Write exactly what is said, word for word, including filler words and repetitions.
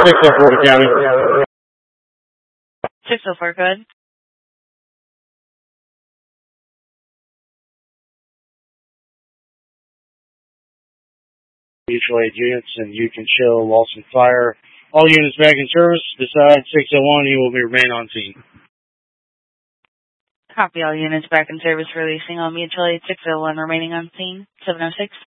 six oh four County. six oh four, go ahead. Mutual aid units, and you can show loss and fire. All units back in service. Besides six oh one, you will be remain on scene. Copy, all units back in service, releasing all mutual aid six oh one remaining on scene. seven oh six.